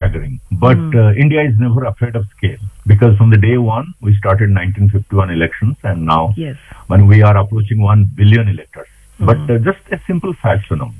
staggering. But India is never afraid of scale, because from the day one, we started 1951 elections, and now when we are approaching 1 billion electors. But just a simple fact, Sonam,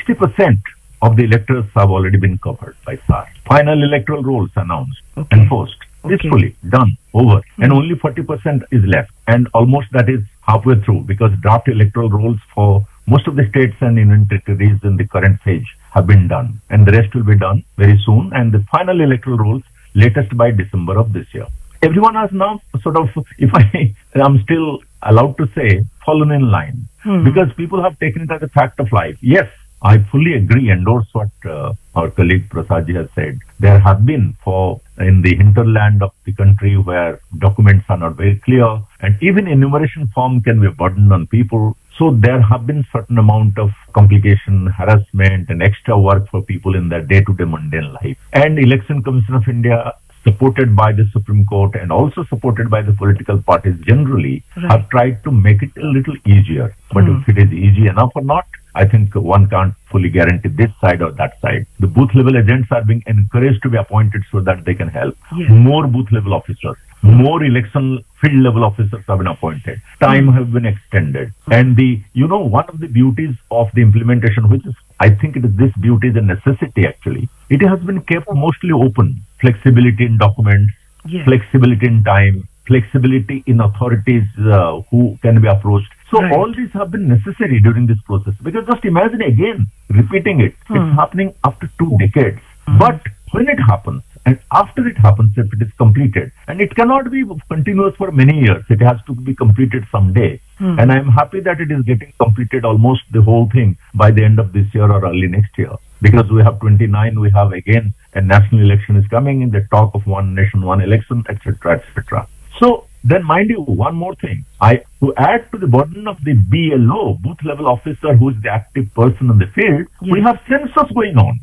60% of the electors have already been covered by SAR. Final electoral rolls announced, enforced, peacefully, done, over. And only 40% is left. And almost that is halfway through, because draft electoral rolls for most of the states and union territories in the current phase have been done. And the rest will be done very soon. And the final electoral rolls latest by December of this year. Everyone has now sort of, if I'm still allowed to say, fallen in line. Because people have taken it as a fact of life. Yes, I fully agree, endorse what our colleague Prasadji has said. There have been, in the hinterland of the country where documents are not very clear, and even enumeration form can be a burden on people. So there have been certain amount of complication, harassment, and extra work for people in their day-to-day mundane life. And Election Commission of India, supported by the Supreme Court and also supported by the political parties generally, have tried to make it a little easier. But if it is easy enough or not, I think one can't fully guarantee this side or that side. The booth level agents are being encouraged to be appointed so that they can help. More booth level officers, more election field level officers have been appointed. Time have been extended. And one of the beauties of the implementation, which is, I think this beauty is a necessity actually. It has been kept mostly open. Flexibility in documents, flexibility in time, flexibility in authorities who can be approached. So all these have been necessary during this process. Because just imagine again, repeating it. It's happening after 2 decades. But when it happens, and after it happens, if it is completed, and it cannot be continuous for many years, it has to be completed someday. And I'm happy that it is getting completed almost the whole thing by the end of this year or early next year. Because we have 29, we have again a national election is coming in the talk of one nation, one election, etc., etc. So then, mind you, one more thing. To add to the burden of the BLO, booth level officer, who is the active person in the field, we have census going on.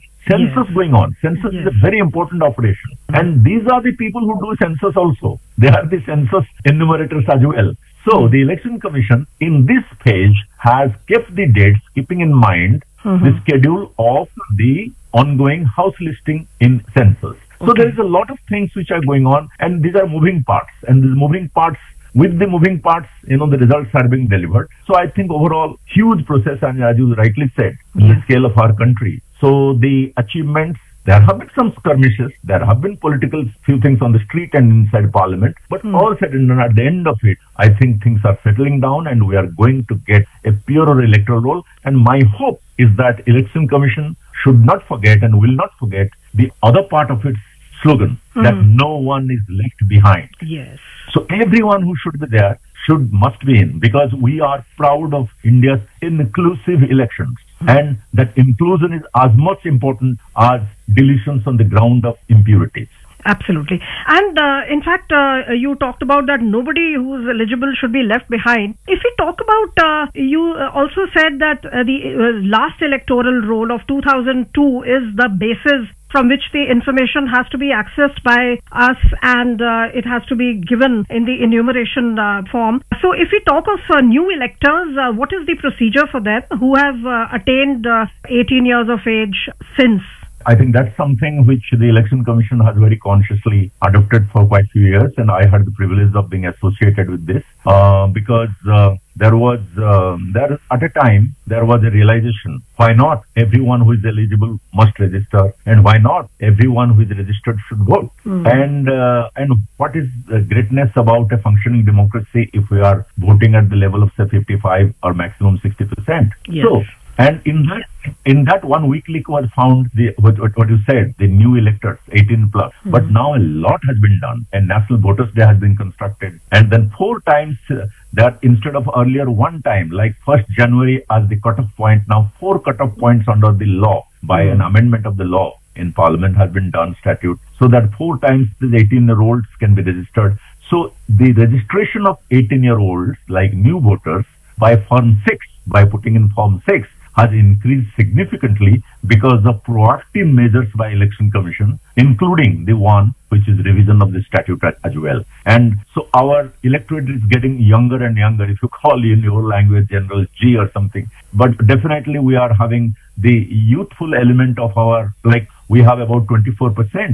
Census is a very important operation. And these are the people who do census also. They are the census enumerators as well. So the Election Commission in this page has kept the dates, keeping in mind the schedule of the ongoing house listing in census. So there is a lot of things which are going on, and these are moving parts. And these moving parts, with the moving parts, the results are being delivered. So I think overall, huge process, and as you rightly said, in the scale of our country. So the achievements, there have been some skirmishes, there have been political few things on the street and inside Parliament, but all said and done, at the end of it, I think things are settling down and we are going to get a purer electoral roll. And my hope is that Election Commission should not forget and will not forget the other part of its slogan, that no one is left behind. So everyone who should be there must be in, because we are proud of India's inclusive elections. And that inclusion is as much important as deletions on the ground of impurities. Absolutely. And in fact, you talked about that nobody who is eligible should be left behind. If we talk about, you also said that the last electoral roll of 2002 is the basis from which the information has to be accessed by us, and it has to be given in the enumeration form. So if we talk of new electors, what is the procedure for them who have attained 18 years of age since? I think that's something which the Election Commission has very consciously adopted for quite a few years, and I had the privilege of being associated with this because at a time there was a realization, why not everyone who is eligible must register, and why not everyone who is registered should vote? And what is the greatness about a functioning democracy if we are voting at the level of say 55 or maximum 60%? So. And in that 1 week leak was found what you said, the new electors, 18 plus. But now a lot has been done, and National Voters Day has been constructed. And then 4 times that instead of earlier 1 time, like 1st January as the cutoff point, now 4 cutoff points under the law by an amendment of the law in Parliament has been done, statute, so that 4 times these 18-year-olds can be registered. So the registration of 18-year-olds, like new voters, by Form 6, by putting in Form 6, has increased significantly because of proactive measures by Election Commission, including the one which is revision of the statute as well. And so our electorate is getting younger and younger, if you call in your language General G or something. But definitely we are having the youthful element of our, like we have about 24%